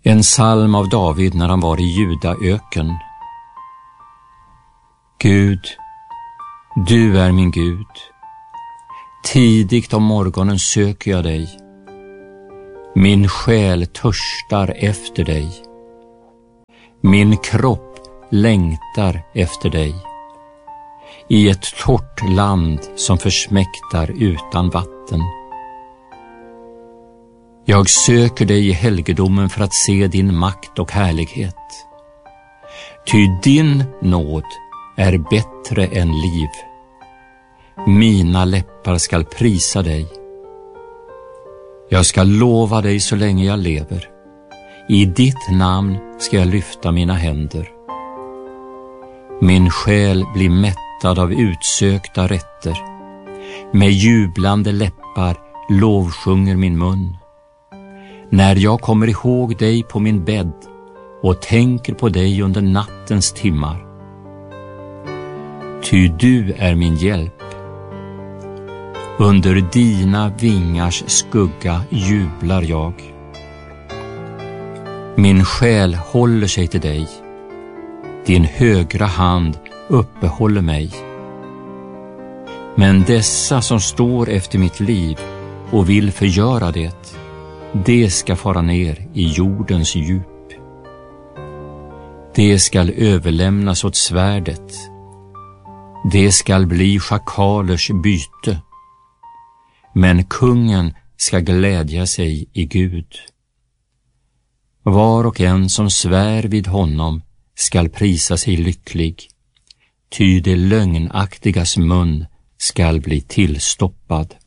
En psalm av David när han var i Judaöken. Gud, du är min Gud. Tidigt om morgonen söker jag dig. Min själ törstar efter dig. Min kropp längtar efter dig. I ett torrt land som försmäktar utan vatten. Jag söker dig i helgedomen för att se din makt och härlighet. Ty din nåd är bättre än liv. Mina läppar skall prisa dig. Jag ska lova dig så länge jag lever. I ditt namn ska jag lyfta mina händer. Min själ blir mättad av utsökta rätter. Med jublande läppar lovsjunger min mun. När jag kommer ihåg dig på min bädd och tänker på dig under nattens timmar. Ty du är min hjälp. Under dina vingars skugga jublar jag. Min själ håller sig till dig. Din högra hand uppehåller mig. Men dessa som står efter mitt liv och vill förgöra det ska fara ner i jordens djup. Det skall överlämnas åt svärdet. Det skall bli schakalers byte. Men kungen ska glädja sig i Gud. Var och en som svär vid honom skall prisa sig lycklig, ty det lögnaktigas mun skall bli tillstoppad.